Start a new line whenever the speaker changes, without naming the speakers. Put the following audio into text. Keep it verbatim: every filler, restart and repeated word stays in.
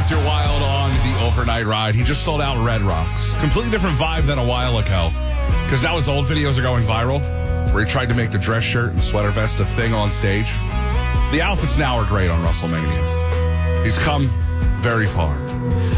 Matthew Wild on the overnight ride. He just sold out Red Rocks. Completely different vibe than a while ago. Because now his old videos are going viral, where he tried to make the dress shirt and sweater vest a thing on stage. The outfits now are great on WrestleMania. He's come very far.